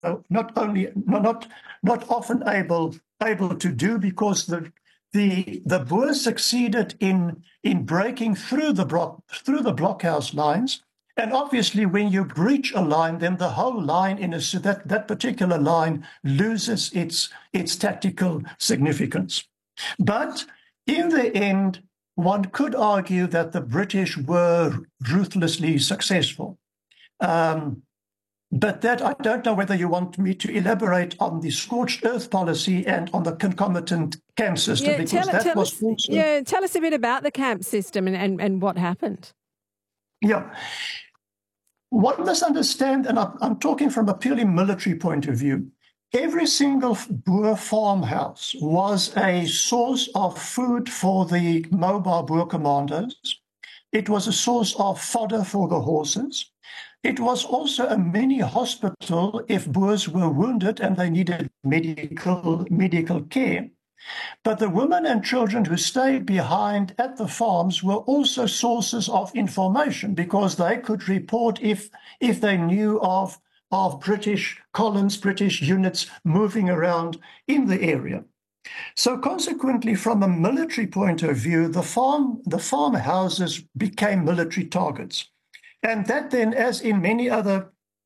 not often able to do, because the Boers succeeded in breaking through the blockhouse lines. And obviously, when you breach a line, then the whole line that particular line loses its tactical significance. But in the end, one could argue that the British were ruthlessly successful. But that, I don't know whether you want me to elaborate on the scorched earth policy and on the concomitant camp system, because tell us a bit about the camp system and what happened. Yeah. One must understand, and I'm talking from a purely military point of view, every single Boer farmhouse was a source of food for the mobile Boer commandos. It was a source of fodder for the horses. It was also a mini hospital if Boers were wounded and they needed medical care. But the women and children who stayed behind at the farms were also sources of information, because they could report if they knew of British columns, British units moving around in the area. So consequently, from a military point of view, the farmhouses became military targets. And that then, as in many other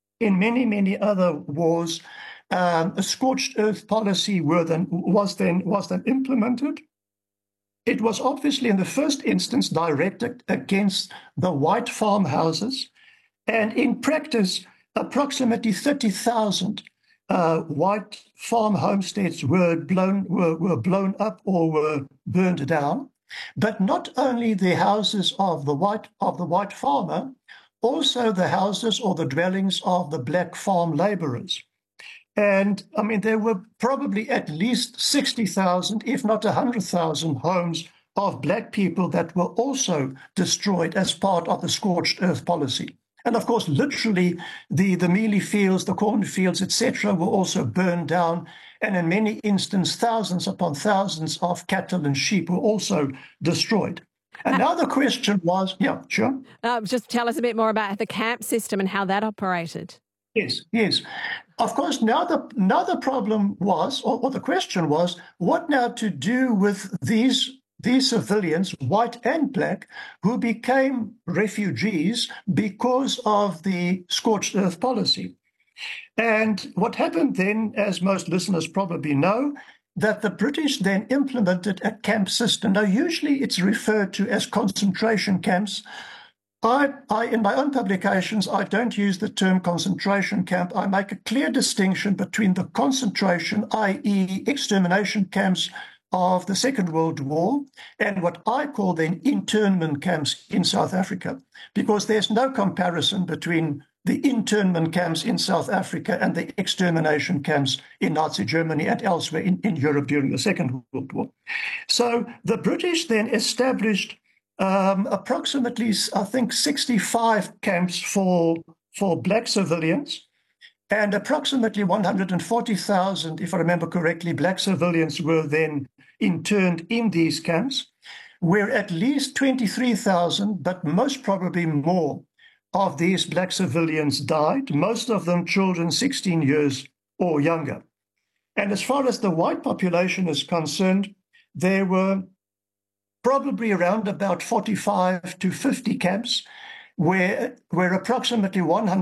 wars, a scorched earth policy was then implemented. It was obviously in the first instance directed against the white farmhouses, and in practice, approximately 30,000 white farm homesteads were blown up or were burned down. But not only the houses of the white farmer, also the houses or the dwellings of the black farm laborers. And I mean, there were probably at least 60,000, if not 100,000 homes of black people that were also destroyed as part of the scorched earth policy. And of course, literally, the mealie fields, the cornfields, etc., were also burned down. And in many instances, thousands upon thousands of cattle and sheep were also destroyed. And now the question was, yeah, sure. Just tell us a bit more about the camp system and how that operated. Yes. Of course, now the problem was, or the question was, what now to do with these civilians, white and black, who became refugees because of the scorched earth policy. And what happened then, as most listeners probably know, that the British then implemented a camp system. Now, usually it's referred to as concentration camps. In my own publications, I don't use the term concentration camp. I make a clear distinction between the concentration, i.e. extermination camps of the Second World War, and what I call then internment camps in South Africa, because there's no comparison between the internment camps in South Africa and the extermination camps in Nazi Germany and elsewhere in Europe during the Second World War. So the British then established approximately, I think, 65 camps for black civilians, and approximately 140,000, if I remember correctly, black civilians were then interned in these camps, where at least 23,000, but most probably more, of these black civilians died, most of them children 16 years or younger. And as far as the white population is concerned, there were probably around about 45 to 50 camps where approximately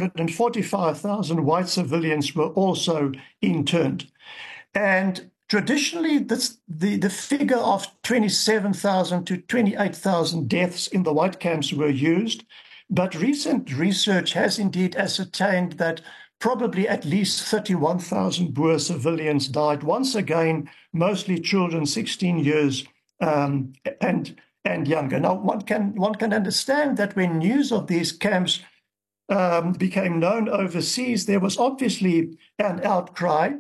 145,000 white civilians were also interned. And traditionally, the figure of 27,000 to 28,000 deaths in the white camps were used, but recent research has indeed ascertained that probably at least 31,000 Boer civilians died. Once again, mostly children 16 years and younger. Now, one can understand that when news of these camps became known overseas, there was obviously an outcry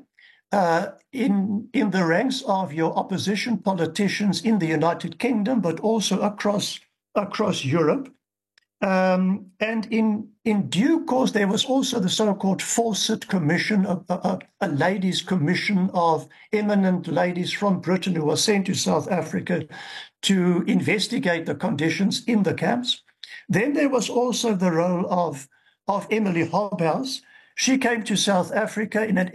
in the ranks of your opposition politicians in the United Kingdom, but also across Europe. And in due course, there was also the so-called Fawcett Commission, a ladies' commission of eminent ladies from Britain who were sent to South Africa to investigate the conditions in the camps. Then there was also the role of Emily Hobhouse, She came to South Africa in an